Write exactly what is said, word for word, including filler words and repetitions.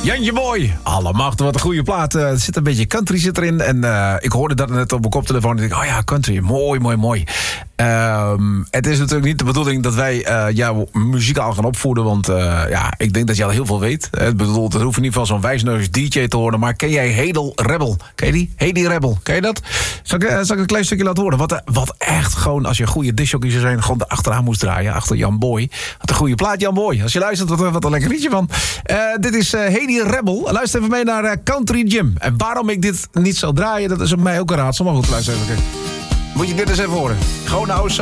Jantje Boy. Allemachtig, wat een goede plaat. Uh, er zit een beetje country zit erin. En uh, ik hoorde dat net op mijn koptelefoon. En ik dacht, oh ja, country. Mooi, mooi, mooi. Um, het is natuurlijk niet de bedoeling dat wij uh, jou muzikaal gaan opvoeden. Want uh, ja, ik denk dat je al heel veel weet. Het bedoelt, het hoeft in ieder geval zo'n wijsneus D J te horen. Maar ken jij Hedel Rebel? Ken je die? Hedy Rebel. Ken je dat? Zal ik, uh, zal ik een klein stukje laten horen? Wat, uh, wat echt gewoon, als je een goede discjockey zou zijn, gewoon achteraan moest draaien. Achter Jan Boy. Wat een goede plaat, Jan Boy. Als je luistert, wat, wat een lekker liedje van. Uh, dit is uh, Hedy Rebel. Luister even mee naar uh, Country Jim. En waarom ik dit niet zal draaien, dat is op mij ook een raadsel. Maar goed, luister even. Moet je dit eens even horen. Gewoon nou